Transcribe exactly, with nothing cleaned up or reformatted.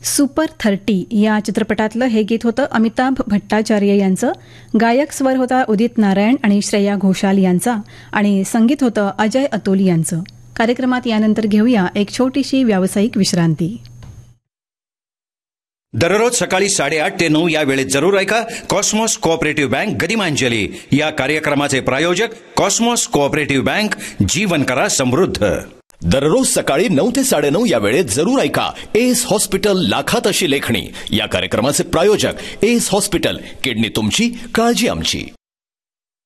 Super thirty या चित्रपटातलं हे गीत होतं अमिताभ भट्टाचार्य यांचं. गायक स्वर होता उदित नारायण आणि श्रेया घोषाल यांचा आणि संगीत होतं अजय अतुल यांचं. कार्यक्रमात यानंतर घेऊया एक छोटीशी व्यावसायिक विश्रांती. दररोज सकाळी साडेआठ ते नऊ या वेळेत जरूर ऐका कॉस्मॉस कोऑपरेटिव्ह बँक गदिमांजली या कार्यक्रमाचे प्रायोजक कॉस्मॉस कोऑपरेटिव्ह बँक, जीवन करा समृद्ध. दररोज सकाळी नऊ ते साडेनऊ या वेळेत जरूर ऐका एस हॉस्पिटल लाखात अशी लेखणी या कार्यक्रमाचे प्रायोजक एस हॉस्पिटल, किडनी तुमची, काळजी आमची.